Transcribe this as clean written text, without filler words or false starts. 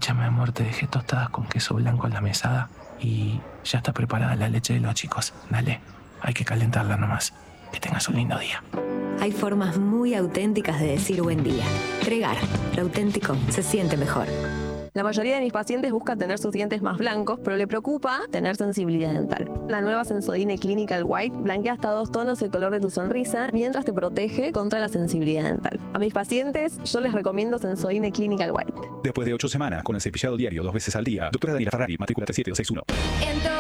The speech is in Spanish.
Escúchame, amor, te dejé tostadas con queso blanco en la mesada y ya está preparada la leche de los chicos. Dale, hay que calentarla nomás. Que tengas un lindo día. Hay formas muy auténticas de decir buen día. Tregar, lo auténtico se siente mejor. La mayoría de mis pacientes busca tener sus dientes más blancos, pero le preocupa tener sensibilidad dental. La nueva Sensodyne Clinical White blanquea hasta 2 tonos el color de tu sonrisa mientras te protege contra la sensibilidad dental. A mis pacientes yo les recomiendo Sensodyne Clinical White. Después de 8 semanas con el cepillado diario 2 veces al día, doctora Daniela Ferrari, matrícula 3761.